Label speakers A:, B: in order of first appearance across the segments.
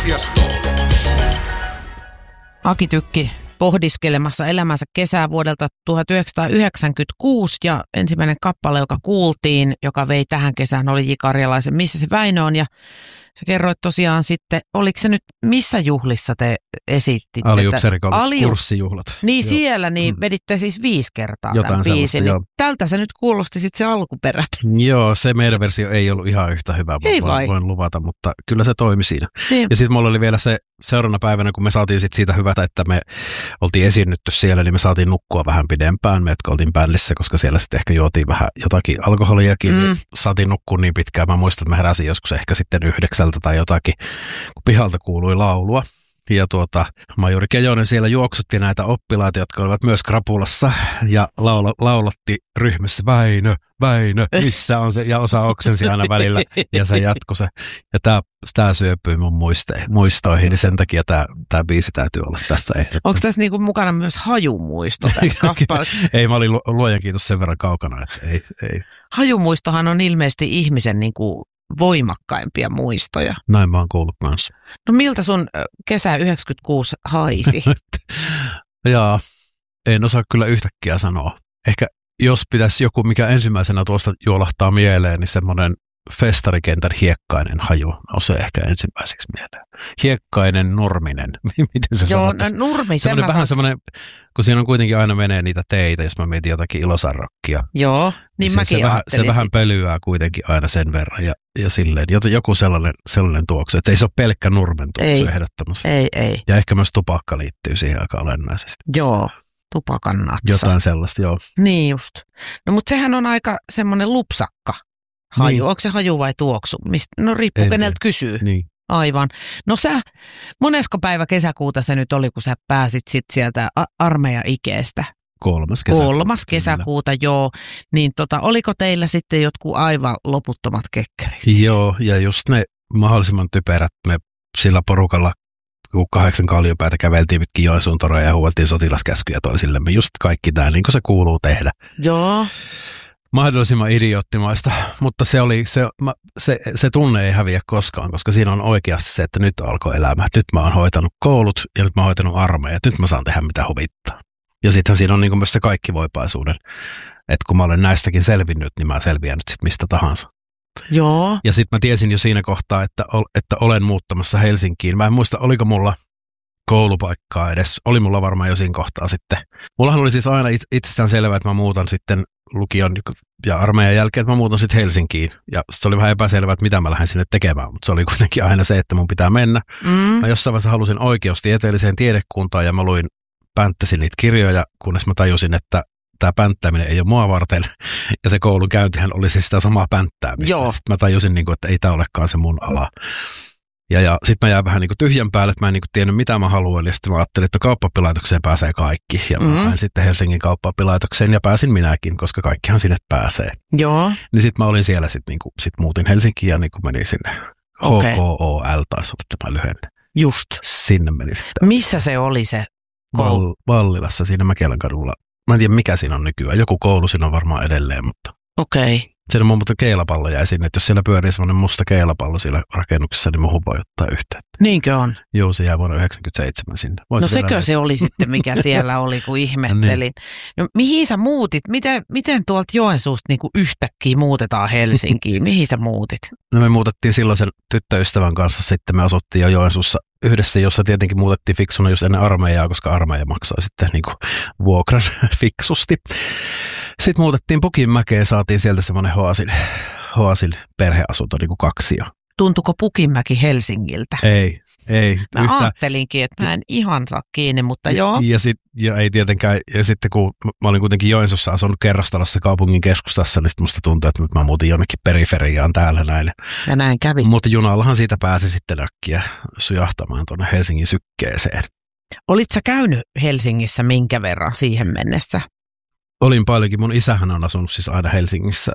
A: Keskiasto.
B: Aki Tykki pohdiskelemassa elämänsä kesää vuodelta 1996 ja ensimmäinen kappale, joka kuultiin, joka vei tähän kesään, oli J. Karjalaisen Missä se Väinö on, ja sä kerroit tosiaan sitten, oliko se nyt, missä juhlissa te esittitte?
C: Aliupseerikoulun kurssijuhlat.
B: Niin joo. Siellä, niin veditte siis 5 kertaa
C: jotain
B: tämän biisin.
C: Joo.
B: Tältä se nyt kuulosti sitten se alkuperäinen.
C: Joo, se meidän versio ei ollut ihan yhtä hyvä, voin luvata, mutta kyllä se toimi siinä. Niin. Ja sitten mulla oli vielä se seuraavana päivänä, kun me saatiin sit siitä hyvätä, että me oltiin esiinnytty siellä, niin me saatiin nukkua vähän pidempään, me jotka oltiin bändissä, koska siellä sitten ehkä juotiin vähän jotakin alkoholiakin, niin saatiin nukkua niin pitkään. Mä muistan, että mä heräsin joskus ehkä sitten 9 tai jotakin, kun pihalta kuului laulua. Ja majuri Kejonen siellä juoksutti näitä oppilaita, jotka olivat myös krapulassa, ja laulatti ryhmässä Väinö, missä on se, ja osa oksensi aina välillä, ja se jatkoi se. Ja tämä syöpyi mun muistoihin, niin sen takia tämä biisi täytyy olla tässä ehdottomasti.
B: Onko tässä niinku mukana myös hajumuisto tässä kappaleessa?
C: Ei, mä olin luojan kiitos sen verran kaukana, että ei.
B: Hajumuistohan on ilmeisesti ihmisen niinku voimakkaimpia muistoja.
C: Näin mä oon kuullut kanssa.
B: No miltä sun kesä 96 haisi?
C: Jaa, en osaa kyllä yhtäkkiä sanoa. Ehkä jos pitäisi joku, mikä ensimmäisenä tuosta juolahtaa mieleen, niin semmoinen festarikentän hiekkainen haju nousee ehkä ensimmäiseksi mieleen. Hiekkainen, nurminen. Miten se sanotaan?
B: Joo, nurmi.
C: Semmoinen vähän semmoinen, kun siinä on kuitenkin aina menee niitä teitä, jos mä mietin jotakin Ilosarrokkia.
B: Joo, niin mäkin ajattelin.
C: Se vähän pölyää kuitenkin aina sen verran ja silleen. Joku sellainen tuoksu, että ei se ole pelkkä nurmen tuoksu ehdottomasti.
B: Ei.
C: Ja ehkä myös tupakka liittyy siihen aika olennaisesti.
B: Joo. Tupakan natsa.
C: Jotain sellaista, joo.
B: Niin just. No mutta sehän on aika semmoinen lupsakka haju. Niin. Onko se haju vai tuoksu? No riippuu keneltä kysyy.
C: Niin.
B: Aivan. No monesko päivä kesäkuuta se nyt oli, kun sä pääsit sit sieltä armeija-ikeestä?
C: 3.
B: kesäkuuta, joo. Niin oliko teillä sitten jotkut aivan loputtomat kekkerit?
C: Joo, ja just ne mahdollisimman typerät, me sillä porukalla 8 kalliopäätä käveltiin pitkin Joensuun toroja ja huueltiin sotilaskäskyjä toisillemme. Just kaikki tämä, niin kuin se kuuluu tehdä.
B: Joo.
C: Mahdollisimman idioottimaista, mutta se tunne ei häviä koskaan, koska siinä on oikeasti se, että nyt alkoi elämä. Nyt mä oon hoitanut koulut ja nyt mä oon hoitanut armeijat. Nyt mä saan tehdä mitä huvittaa. Ja sittenhän siinä on niin kuin myös se kaikkivoipaisuuden, että kun mä olen näistäkin selvinnyt, niin mä selviän nyt sit mistä tahansa.
B: Joo.
C: Ja sitten mä tiesin jo siinä kohtaa, että olen muuttamassa Helsinkiin. Mä en muista, oliko mulla koulupaikkaa edes. Oli mulla varmaan jo siinä kohtaa sitten. Mullahan oli siis aina itsestään selvää, että mä muutan sitten lukion ja armeijan jälkeen, että mä muutan sitten Helsinkiin. Ja se oli vähän epäselvää, että mitä mä lähden sinne tekemään, mutta se oli kuitenkin aina se, että mun pitää mennä. Mä jossain vaiheessa halusin oikeustieteelliseen tiedekuntaan ja mä pänttäsin niitä kirjoja, kunnes mä tajusin, että tämä pänttääminen ei ole mua varten, ja se koulunkäyntihän oli siis sitä samaa pänttäämistä. Sitten mä tajusin, että ei tämä olekaan se mun ala. Ja sitten mä jäin vähän tyhjän päälle, että mä en tiennyt mitä mä haluan, ja sitten mä ajattelin, että kauppapilaitokseen pääsee kaikki. Ja mä lähdin sitten Helsingin kauppapilaitokseen, ja pääsin minäkin, koska kaikkihan sinne pääsee.
B: Joo.
C: Niin sitten mä olin siellä, sit muutin Helsinkiin, ja menin sinne. HKOL taisi olla tämä lyhenne.
B: Just.
C: Sinne menin sitten.
B: Missä se oli se koulu?
C: Vallilassa, siinä Mäkelän kadulla. Mä en tiedä, mikä siinä on nykyään. Joku koulu siinä on varmaan edelleen, mutta...
B: Okei.
C: Siinä mun keilapallo jäi sinne, että jos siellä pyörii semmoinen musta keilapallo siellä rakennuksessa, niin mun voi ottaa yhteyttä.
B: Niinkö on?
C: Joo, se jäi vuonna 1997 sinne.
B: No sekö se oli sitten, mikä siellä oli, kun ihmettelin. Niin. No mihin sä muutit? Miten tuolta Joensuusta yhtäkkiä muutetaan Helsinkiin? Mihin sä muutit?
C: No me muutettiin silloin sen tyttöystävän kanssa, sitten me asuttiin jo Joensuussa yhdessä, jossa tietenkin muutettiin fiksuna just ennen armeijaa, koska armeija maksoi sitten vuokran fiksusti. Sitten muutettiin Pukinmäkeen, saatiin sieltä semmoinen Hoasil perheasunto, 2 jo.
B: Tuntuuko Pukinmäki Helsingiltä?
C: Ei.
B: Mä ajattelinkin, että mä en ihan saa kiinni, mutta joo.
C: Ja ei tietenkään, ja sitten kun mä olin kuitenkin Joensuussa asunut kerrostalossa kaupungin keskustassa, niin sitten musta tuntui, että mä muutin jonnekin periferiaan täällä näin.
B: Ja näin kävi.
C: Mutta junallahan siitä pääsi sitten äkkiä sujahtamaan tuonne Helsingin sykkeeseen.
B: Olit sä käynyt Helsingissä minkä verran siihen mennessä?
C: Olin paljonkin. Mun isähän on asunut siis aina Helsingissä.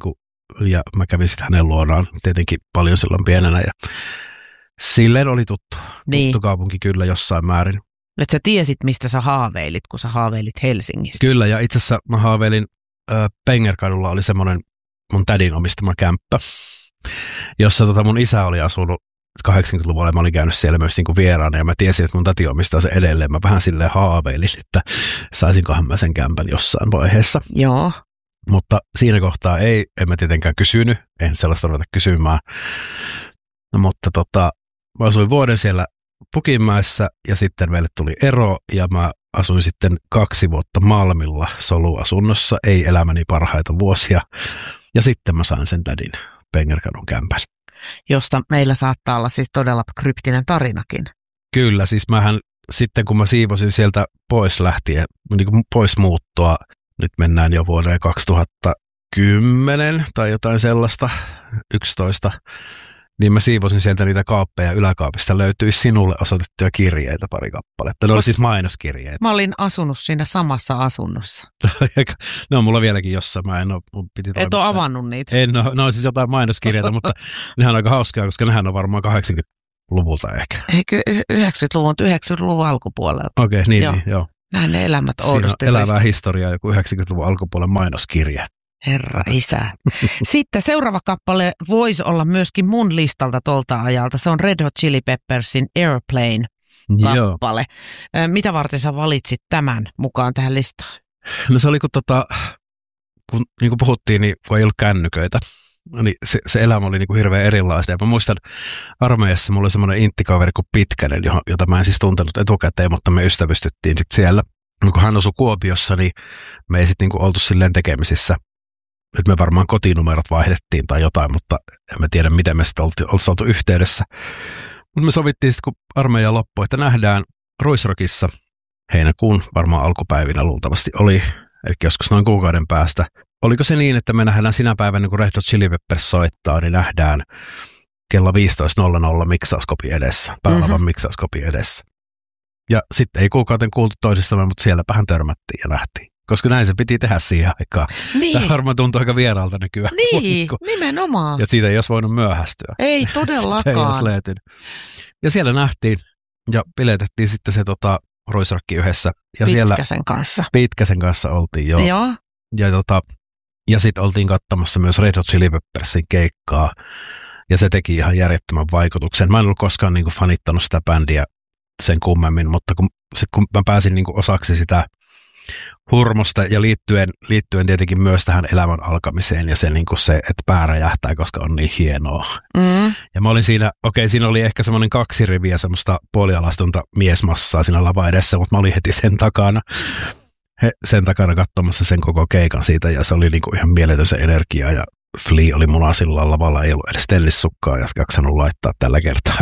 C: Ja mä kävin sitten hänen luonaan tietenkin paljon silloin pienenä. Ja silleen oli tuttu kaupunki kyllä jossain määrin.
B: Että sä tiesit, mistä sä haaveilit, kun sä haaveilit Helsingistä.
C: Kyllä, ja itse asiassa mä haaveilin Pengerkadulla oli semmoinen mun tädin omistama kämppä, jossa mun isä oli asunut 80-luvulla mä olin käynyt siellä myös niin kuin vieraana ja mä tiesin, että mun tati omistaa se edelleen. Mä vähän silleen haaveilin, että saisinkohan mä sen kämpän jossain vaiheessa.
B: Joo.
C: Mutta siinä kohtaa en mä tietenkään kysynyt, en sellaista ruveta kysymään. No, mutta mä asuin vuoden siellä Pukinmäessä ja sitten meille tuli ero ja mä asuin sitten 2 vuotta Malmilla soluasunnossa, ei elämäni parhaita vuosia. Ja sitten mä sain sen tädin Pengerkadun kämpän.
B: Josta meillä saattaa olla siis todella kryptinen tarinakin.
C: Kyllä, siis mähän sitten kun mä siivosin sieltä pois lähtien, niin kuin pois muuttoa, nyt mennään jo vuoteen 2010 tai jotain sellaista, 11, niin mä siivosin sieltä niitä kaappeja yläkaapista. Löytyi sinulle osoitettuja kirjeitä pari kappaletta. Ne oli siis mainoskirjeitä.
B: Mä olin asunut siinä samassa asunnossa.
C: Ne on mulla vieläkin jossain. Mä en ole,
B: et ole avannut niitä?
C: En ole, ne on siis jotain mainoskirjeitä, mutta nehän on aika hauskaa, koska nehän on varmaan 80-luvulta ehkä.
B: Eikö 90-luvun alkupuolelta?
C: Okei, niin, joo.
B: Näin ne elämät oudosti.
C: Siinä on elävää historiaa, joku 90-luvun alkupuolen mainoskirje.
B: Herra isä. Sitten seuraava kappale voisi olla myöskin mun listalta tolta ajalta. Se on Red Hot Chili Peppersin Airplane-kappale. Mitä varten sä valitsit tämän mukaan tähän listaan?
C: No se oli, kun niin kuin puhuttiin, niin kun ei ollut kännyköitä, niin se elämä oli niin kuin hirveän erilaista. Ja mä muistan, armeijassa mulla oli semmoinen inttikaveri kuin Pitkänen, jota mä en siis tuntenut etukäteen, mutta me ystävystyttiin sitten siellä. Kun hän asui Kuopiossa, niin me ei sitten niin oltu silleen tekemisissä. Nyt me varmaan kotinumerot vaihdettiin tai jotain, mutta en mä tiedä, miten me sitten oltiin oltu yhteydessä. Mutta me sovittiin sitten, kun armeija loppui, että nähdään Ruisrockissa heinäkuun varmaan alkupäivinä luultavasti oli, eli joskus noin kuukauden päästä. Oliko se niin, että me nähdään sinä päivänä, kun Red Hot Chili Peppers soittaa, niin nähdään kello 15.00 miksauskopi edessä, päälavan miksauskopi edessä. Ja sitten ei kuukauden kuultu toisistamme, mutta sielläpähän törmättiin ja nähtiin. Koska näin se piti tehdä siihen aikaan. Niin. Tämä varmaan tuntuu aika vieraalta nykyään.
B: Niin, nimenomaan.
C: Ja siitä ei olisi voinut myöhästyä.
B: Ei todellakaan.
C: Ei olisi löytynyt. Ja siellä nähtiin ja piletettiin sitten se Ruisrock yhdessä. Ja Pitkäsen kanssa oltiin, joo. Ja sitten oltiin katsomassa myös Red Hot Chili Peppersin keikkaa. Ja se teki ihan järjettömän vaikutuksen. Mä en ollut koskaan niin kuin fanittanut sitä bändiä sen kummemmin, mutta kun mä pääsin niin kuin osaksi sitä hurmosta ja liittyen tietenkin myös tähän elämän alkamiseen ja se, niin kuin se että pää räjähtää, koska on niin hienoa. Ja mä olin siinä oli ehkä semmoinen 2 riviä semmoista puolialastonta miesmassaa siinä lava edessä, mutta mä olin heti sen takana katsomassa sen koko keikan siitä ja se oli niin kuin ihan mieletön se energia ja Flea oli munasilla lavalla, ei ollut edes tellissukkaa ja jaksanut laittaa tällä kertaa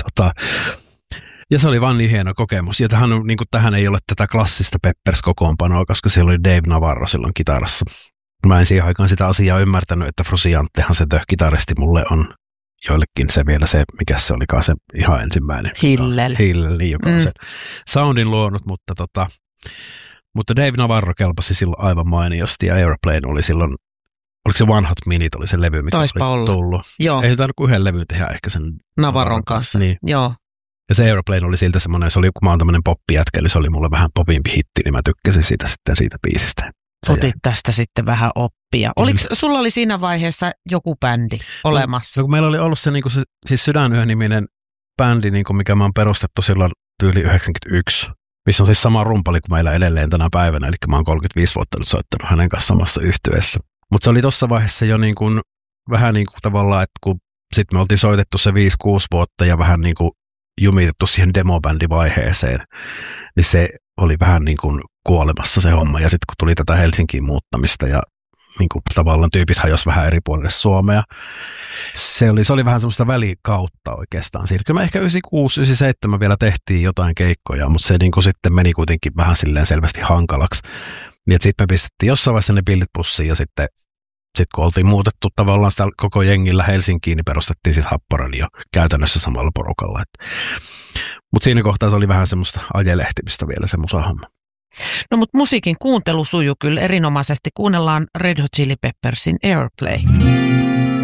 C: ja se oli vaan niin hieno kokemus. Ja tähän ei ole tätä klassista Peppers-kokoonpanoa, koska siellä oli Dave Navarro silloin kitarassa. Mä en siihen aikaan sitä asiaa ymmärtänyt, että Frusciantehan se kitaristi mulle on joillekin mikä se olikaan se ihan ensimmäinen.
B: Hillel,
C: joka on sen soundin luonut, mutta Dave Navarro kelpasi silloin aivan mainiosti ja Airplane oli silloin, oliko se One Hot Minute oli se levy, mikä oli tullut.
B: Joo.
C: Ei tainnut kuin yhden levyn tehdä ehkä sen
B: Navarron kanssa.
C: Niin.
B: Joo.
C: Ja se Airplane oli siltä semmoinen, kun mä oon tämmöinen poppijätkä, niin se oli mulle vähän popimpi hitti, niin mä tykkäsin siitä biisistä.
B: Otit tästä sitten vähän oppia. Sulla oli siinä vaiheessa joku bändi olemassa?
C: No, kun meillä oli ollut se, niin se siis Sydänyhä-niminen bändi, niin kuin mikä mä oon perustettu silloin tyyli 91, missä on siis sama rumpali kuin meillä edelleen tänä päivänä, eli mä oon 35 vuotta nyt soittanut hänen kanssa samassa yhtyeessä. Mutta se oli tuossa vaiheessa jo niin kuin, vähän niin kuin tavallaan, että kun sitten me oltiin soitettu se 5-6 vuotta ja vähän niin kuin jumitettu siihen demobändivaiheeseen, niin se oli vähän niin kuin kuolemassa se homma. Ja sitten kun tuli tätä Helsinkiin muuttamista ja niin kuin tavallaan tyypit hajosi vähän eri puolille Suomea, se oli vähän semmoista välikautta oikeastaan. Siinä kyllä me ehkä 96-97 vielä tehtiin jotain keikkoja, mutta se niin kuin sitten meni kuitenkin vähän silleen selvästi hankalaksi. Niin että sitten me pistettiin jossain vaiheessa ne pillit pussiin ja sitten kun oltiin muutettu tavallaan sitä koko jengillä Helsinkiin, niin perustettiin sitten Happoradio käytännössä samalla porukalla. Mutta siinä kohtaa se oli vähän semmoista ajelehtimistä vielä se musahomma.
B: No mutta musiikin kuuntelu sujuu kyllä erinomaisesti. Kuunnellaan Red Hot Chili Peppersin Airplane.